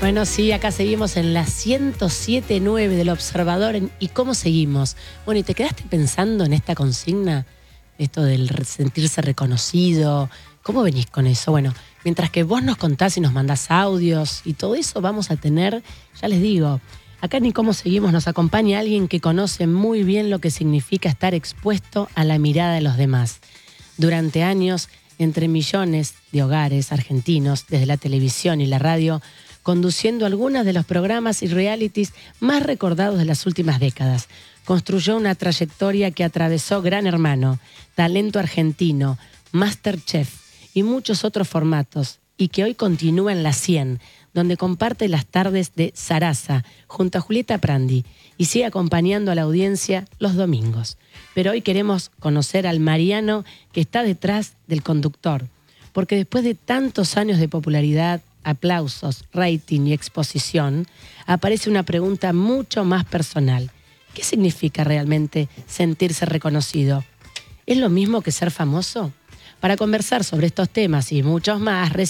Bueno, sí, acá seguimos en la 107.9 del Observador. ¿Y cómo seguimos? Bueno, ¿y te quedaste pensando en esta consigna? Esto del sentirse reconocido. ¿Cómo venís con eso? Bueno, mientras que vos nos contás y nos mandás audios y todo eso, vamos a tener, ya les digo, acá en ¿Y cómo seguimos? Nos acompaña alguien que conoce muy bien lo que significa estar expuesto a la mirada de los demás. Durante años, entre millones de hogares argentinos, desde la televisión y la radio, conduciendo algunos de los programas y realities más recordados de las últimas décadas. Construyó una trayectoria que atravesó Gran Hermano, Talento Argentino, MasterChef y muchos otros formatos, y que hoy continúa en La 100, donde comparte las tardes de Sarasa junto a Julieta Prandi y sigue acompañando a la audiencia los domingos. Pero hoy queremos conocer al Mariano que está detrás del conductor, porque después de tantos años de popularidad, aplausos, rating y exposición, aparece una pregunta mucho más personal. ¿Qué significa realmente sentirse reconocido? ¿Es lo mismo que ser famoso? Para conversar sobre estos temas y muchos más,